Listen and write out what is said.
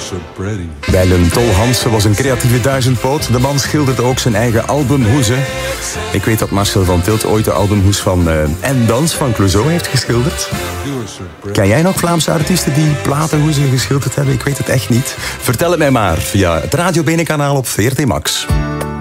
Willem Tol Hansen was een creatieve duizendpoot. De man schilderde ook zijn eigen albumhoezen. Ik weet dat Marcel van Tilt ooit de albumhoes van En Dans van Clouseau heeft geschilderd. Ken jij nog Vlaamse artiesten die platenhoezen geschilderd hebben? Ik weet het echt niet. Vertel het mij maar via het Radio Bene kanaal op VRT Max.